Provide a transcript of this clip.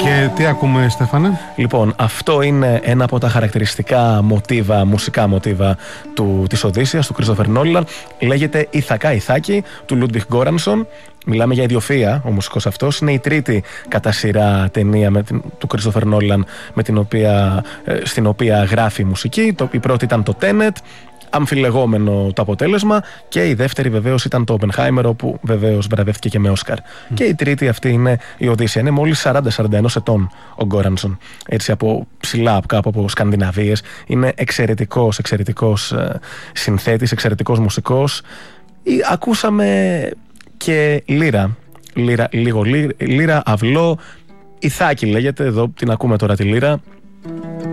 Και τι ακούμε, Στέφανε? Λοιπόν, αυτό είναι ένα από τα χαρακτηριστικά μοτίβα, μουσικά μοτίβα της Οδύσσειας, του Christopher Nolan. Λέγεται Ηθακά Ηθάκη, του Ludwig Göransson. Μιλάμε για ιδιοφυΐα, ο μουσικός αυτός. Είναι η τρίτη κατά σειρά ταινία του Christopher Nolan στην οποία γράφει μουσική. Η πρώτη ήταν το Tenet, αμφιλεγόμενο το αποτέλεσμα, και η δεύτερη βεβαίως ήταν το Oppenheimer, όπου βεβαίως βραβεύτηκε και με Όσκαρ. Και η τρίτη αυτή είναι η Οδύσσεια. Είναι μόλις 40-41 ετών ο Γκόρανσον, έτσι από ψηλά, κάπου από Σκανδιναβίες. Είναι εξαιρετικός συνθέτης, εξαιρετικός μουσικός. Ακούσαμε και λύρα, αυλό, Ηθάκη λέγεται, εδώ την ακούμε τώρα τη λύρα.